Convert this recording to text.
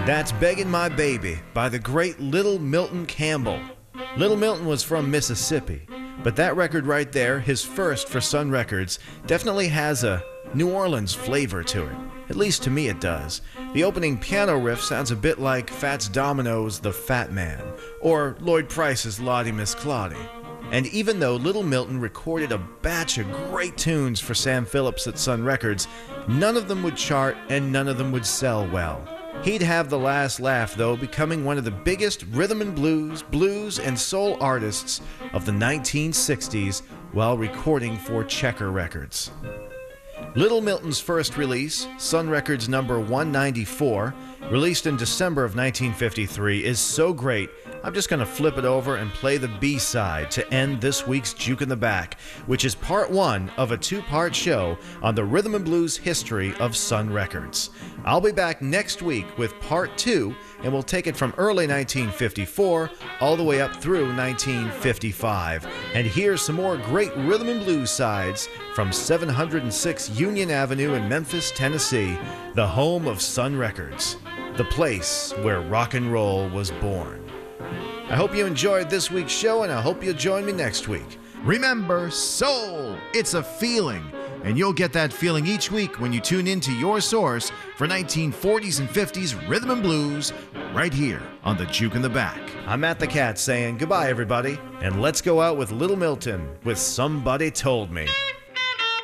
That's Beggin' My Baby by the great Little Milton Campbell. Little Milton was from Mississippi, but that record right there, his first for Sun Records, definitely has a New Orleans flavor to it. At least to me it does. The opening piano riff sounds a bit like Fats Domino's The Fat Man, or Lloyd Price's Lottie Miss Claudie. And even though Little Milton recorded a batch of great tunes for Sam Phillips at Sun Records, none of them would chart and none of them would sell well. He'd have the last laugh, though, becoming one of the biggest rhythm and blues, and soul artists of the 1960s while recording for Checker Records. Little Milton's first release, Sun Records number 194, released in December of 1953, is so great, I'm just going to flip it over and play the B-side to end this week's Juke in the Back, which is part one of a two-part show on the rhythm and blues history of Sun Records. I'll be back next week with part two, and we'll take it from early 1954 all the way up through 1955. And here's some more great rhythm and blues sides from 706 Union Avenue in Memphis, Tennessee, the home of Sun Records, the place where rock and roll was born. I hope you enjoyed this week's show, and I hope you'll join me next week. Remember, soul, it's a feeling, and you'll get that feeling each week when you tune into your source for 1940s and 50s rhythm and blues right here on the Juke in the Back. I'm Matt the Cat saying goodbye, everybody, and let's go out with Little Milton with Somebody Told Me.